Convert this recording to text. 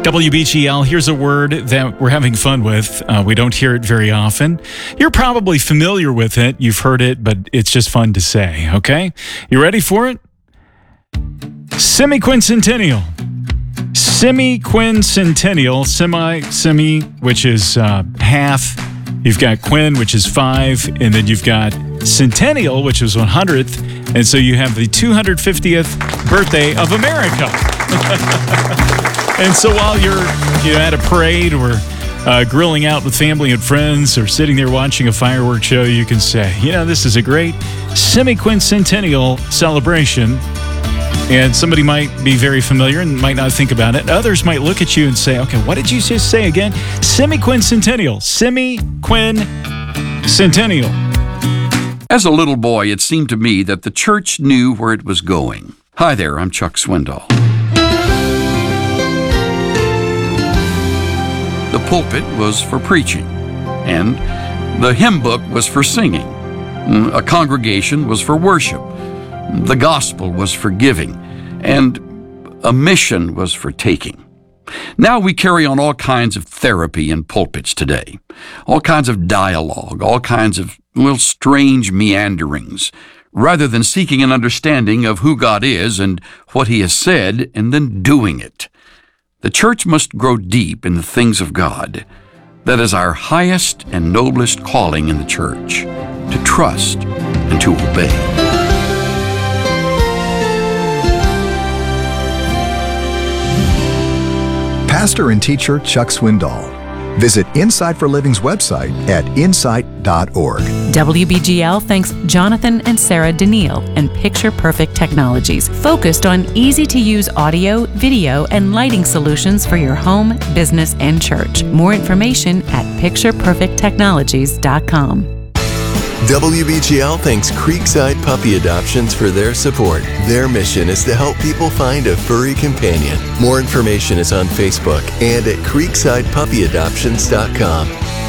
WBGL, here's a word that we're having fun with. We don't hear it very often. You're probably familiar with it. You've heard it, but it's just fun to say, okay? You ready for it? Semiquincentennial. Semiquincentennial. Semi, which is half. You've got quin, which is 5, and then you've got centennial, which is 100th. And so you have the 250th birthday of America. And so while you're at a parade or grilling out with family and friends or sitting there watching a fireworks show, you can say, this is a great semiquincentennial celebration. And somebody might be very familiar and might not think about it. Others might look at you and say, okay, what did you just say again? Semiquincentennial. Semiquincentennial. As a little boy, it seemed to me that the church knew where it was going. Hi there, I'm Chuck Swindoll. The pulpit was for preaching, and the hymn book was for singing. A congregation was for worship. The gospel was for giving, and a mission was for taking. Now we carry on all kinds of therapy in pulpits today, all kinds of dialogue, all kinds of strange meanderings, rather than seeking an understanding of who God is and what He has said, and then doing it. The church must grow deep in the things of God. That is our highest and noblest calling in the church, to trust and to obey. Pastor and teacher Chuck Swindoll. Visit Insight for Living's website at insight.org. WBGL thanks Jonathan and Sarah Daniil and Picture Perfect Technologies, focused on easy-to-use audio, video, and lighting solutions for your home, business, and church. More information at pictureperfecttechnologies.com. WBGL thanks Creekside Puppy Adoptions for their support. Their mission is to help people find a furry companion. More information is on Facebook and at creeksidepuppyadoptions.com.